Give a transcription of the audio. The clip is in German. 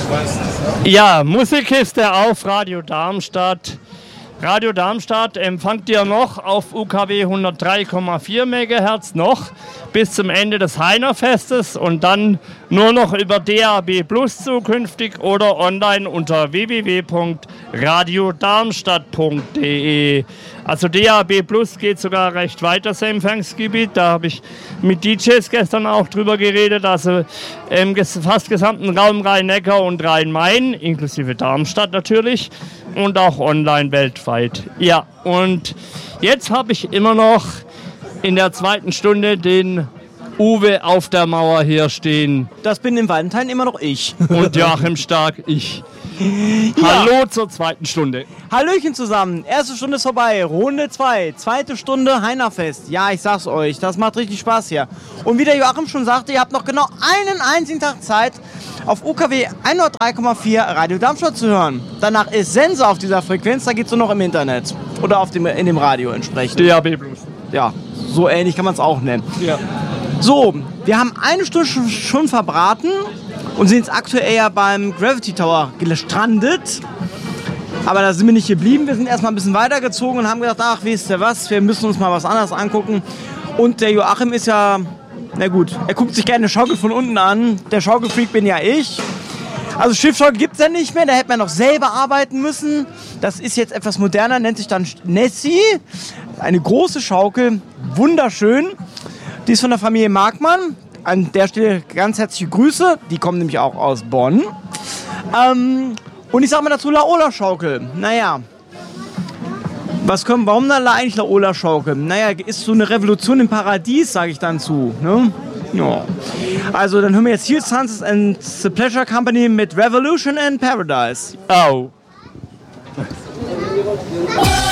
Ja, Musikkiste auf Radio Darmstadt. Radio Darmstadt empfangt ihr noch auf UKW 103,4 MHz noch bis zum Ende des Heinerfestes und dann nur noch über DAB Plus zukünftig oder online unter www.radiodarmstadt.de. Also DAB Plus geht sogar recht weit, das Empfangsgebiet. Da habe ich mit DJs gestern auch drüber geredet. Also im fast gesamten Raum Rhein-Neckar und Rhein-Main, inklusive Darmstadt natürlich. Und auch online weltweit. Ja, und jetzt habe ich immer noch in der zweiten Stunde den Uwe auf der Mauer hier stehen. Das bin im Valentin immer noch ich. Und Joachim Stark, ich. Ja. Hallo zur zweiten Stunde. Hallöchen zusammen. Erste Stunde ist vorbei. Runde 2. Zweite Stunde Heinerfest. Ja, ich sag's euch. Das macht richtig Spaß hier. Und wie der Joachim schon sagte, ihr habt noch genau einen einzigen Tag Zeit, auf UKW 103,4 Radio Darmstadt zu hören. Danach ist Sense auf dieser Frequenz. Da geht's nur noch im Internet. Oder in dem Radio entsprechend. DAB Plus. Ja, so ähnlich kann man es auch nennen. Ja. So, wir haben eine Stunde schon verbraten und sind jetzt aktuell ja beim Gravity Tower gestrandet. Aber da sind wir nicht geblieben. Wir sind erstmal ein bisschen weitergezogen und haben gedacht, ach, wisst ihr was, wir müssen uns mal was anderes angucken. Und der Joachim ist ja, na gut, er guckt sich gerne eine Schaukel von unten an. Der Schaukelfreak bin ja ich. Also Schiffschaukel gibt es ja nicht mehr, da hätte man noch selber arbeiten müssen. Das ist jetzt etwas moderner, nennt sich dann Nessie. Eine große Schaukel, wunderschön. Die ist von der Familie Markmann. An der Stelle ganz herzliche Grüße. Die kommen nämlich auch aus Bonn. Und ich sage mal dazu Laola-Schaukel. Naja, warum dann eigentlich Laola-Schaukel? Naja, ist so eine Revolution im Paradies, sage ich dann zu. Ne? Ja. Also dann hören wir jetzt Heel Sunset and the Pleasure Company mit Revolution in Paradise. Oh.